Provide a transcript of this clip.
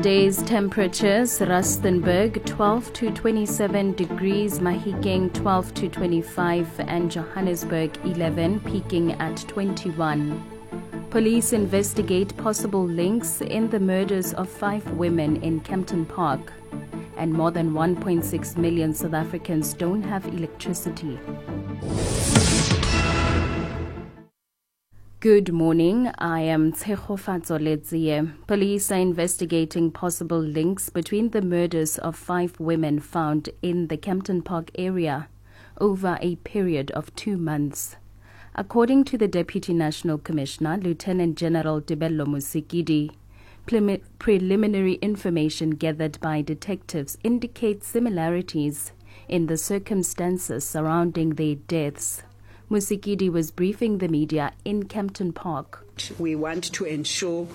Today's temperatures: Rustenburg 12 to 27 degrees, Mahikeng 12 to 25, and Johannesburg 11, peaking at 21. Police investigate possible links in the murders of 5 women in Kempton Park. And more than 1.6 million South Africans don't have electricity. Good morning, I am Tshegofatso Letsie. Police are investigating possible links between the murders of 5 women found in the Kempton Park area over a period of 2 months. According to the Deputy National Commissioner, Lieutenant General Tebello Musikidi, preliminary information gathered by detectives indicates similarities in the circumstances surrounding their deaths. Musikidi was briefing the media in Kempton Park. We want to ensure